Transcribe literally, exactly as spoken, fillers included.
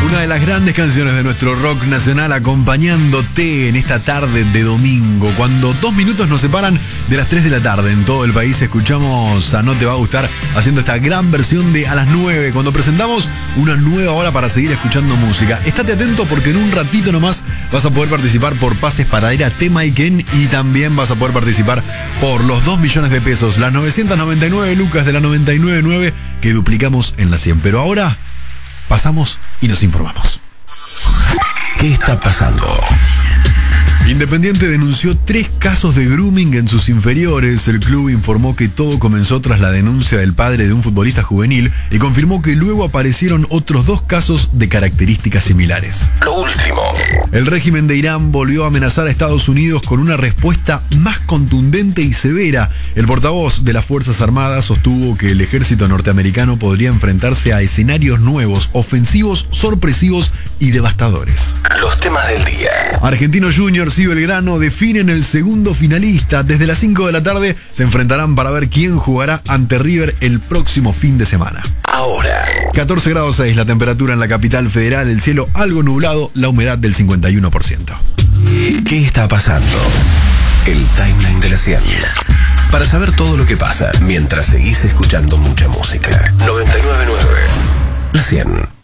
Una de las grandes canciones de nuestro rock nacional acompañándote en esta tarde de domingo. Cuando dos minutos nos separan de las tres de la tarde en todo el país, escuchamos a No Te Va a Gustar haciendo esta gran versión de A las nueve, cuando presentamos una nueva hora para seguir escuchando música. Estate atento porque en un ratito nomás vas a poder participar por pases para ir a Temaiken y también vas a poder participar por los dos millones de pesos, las novecientas noventa y nueve lucas de la noventa y nueve nueve que duplicamos en la cien. Pero ahora pasamos y nos informamos. ¿Qué está pasando? Independiente denunció tres casos de grooming en sus inferiores. El club informó que todo comenzó tras la denuncia del padre de un futbolista juvenil y confirmó que luego aparecieron otros dos casos de características similares. Lo último. El régimen de Irán volvió a amenazar a Estados Unidos con una respuesta más contundente y severa. El portavoz de las Fuerzas Armadas sostuvo que el ejército norteamericano podría enfrentarse a escenarios nuevos, ofensivos, sorpresivos y devastadores. Los temas del día. Argentinos Juniors y Belgrano definen el segundo finalista. Desde las cinco de la tarde se enfrentarán para ver quién jugará ante River el próximo fin de semana. Ahora. catorce grados seis la temperatura en la capital federal, el cielo algo nublado, la humedad del cincuenta y uno por ciento. ¿Qué está pasando? El timeline de la cien. Para saber todo lo que pasa mientras seguís escuchando mucha música. noventa y nueve punto nueve. La cien.